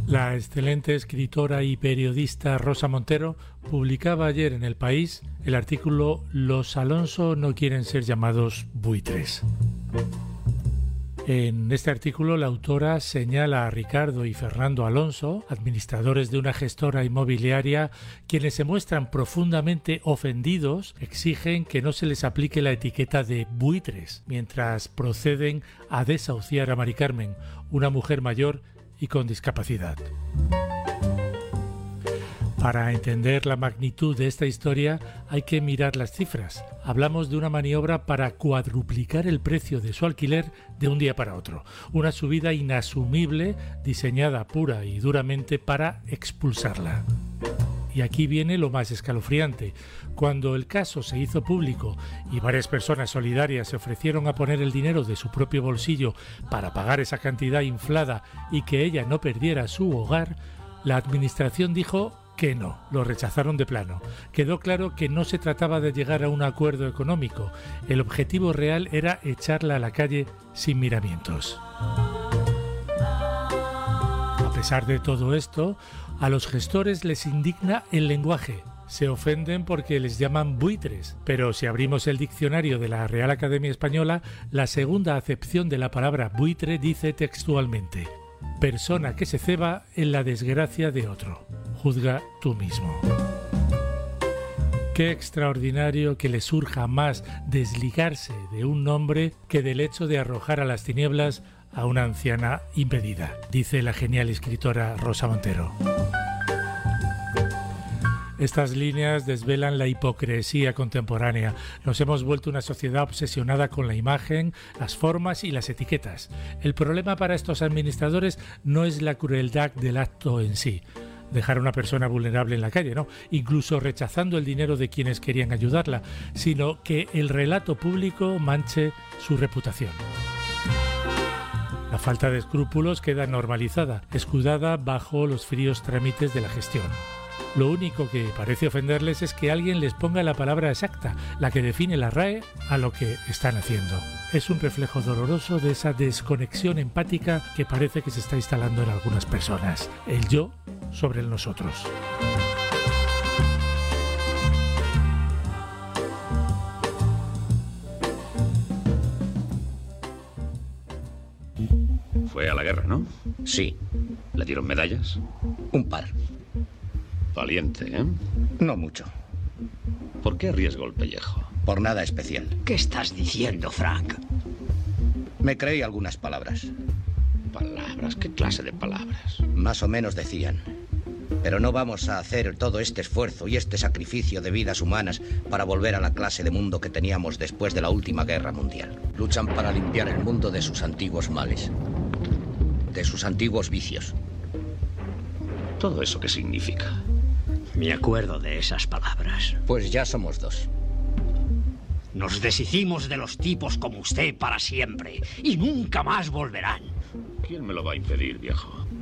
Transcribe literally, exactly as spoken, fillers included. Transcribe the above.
La excelente escritora y periodista Rosa Montero publicaba ayer en El País el artículo «Los Alonso no quieren ser llamados buitres». En este artículo la autora señala a Ricardo y Fernando Alonso, administradores de una gestora inmobiliaria, quienes se muestran profundamente ofendidos, exigen que no se les aplique la etiqueta de buitres, mientras proceden a desahuciar a Mari Carmen, una mujer mayor y con discapacidad. Para entender la magnitud de esta historia hay que mirar las cifras. Hablamos de una maniobra para cuadruplicar el precio de su alquiler de un día para otro. Una subida inasumible diseñada pura y duramente para expulsarla. Y aquí viene lo más escalofriante. Cuando el caso se hizo público y varias personas solidarias se ofrecieron a poner el dinero de su propio bolsillo para pagar esa cantidad inflada y que ella no perdiera su hogar, la administración dijo que no, lo rechazaron de plano. Quedó claro que no se trataba de llegar a un acuerdo económico. El objetivo real era echarla a la calle sin miramientos. A pesar de todo esto, a los gestores les indigna el lenguaje. Se ofenden porque les llaman buitres, pero si abrimos el diccionario de la Real Academia Española, la segunda acepción de la palabra buitre dice textualmente: persona que se ceba en la desgracia de otro. Juzga tú mismo. Qué extraordinario que le surja más desligarse de un nombre que del hecho de arrojar a las tinieblas a una anciana impedida, dice la genial escritora Rosa Montero. Estas líneas desvelan la hipocresía contemporánea. Nos hemos vuelto una sociedad obsesionada con la imagen, las formas y las etiquetas. El problema para estos administradores no es la crueldad del acto en sí, dejar a una persona vulnerable en la calle, no, incluso rechazando el dinero de quienes querían ayudarla, sino que el relato público manche su reputación. La falta de escrúpulos queda normalizada, escudada bajo los fríos trámites de la gestión. Lo único que parece ofenderles es que alguien les ponga la palabra exacta, la que define la R A E, a lo que están haciendo. Es un reflejo doloroso de esa desconexión empática que parece que se está instalando en algunas personas. El yo sobre el nosotros. Fue a la guerra, ¿no? Sí. ¿Le dieron medallas? Un par. Valiente, ¿eh? No mucho. ¿Por qué arriesgó el pellejo? Por nada especial. ¿Qué estás diciendo, Frank? Me creí algunas palabras. ¿Palabras? ¿Qué clase de palabras? Más o menos decían. Pero no vamos a hacer todo este esfuerzo y este sacrificio de vidas humanas para volver a la clase de mundo que teníamos después de la última guerra mundial. Luchan para limpiar el mundo de sus antiguos males, de sus antiguos vicios. ¿Todo eso qué significa? Me acuerdo de esas palabras. Pues ya somos dos. Nos deshicimos de los tipos como usted para siempre y nunca más volverán. ¿Quién me lo va a impedir, viejo?